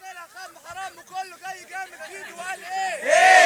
عاملها خم حرام وكله جاي جامد فيديو وقال ايه؟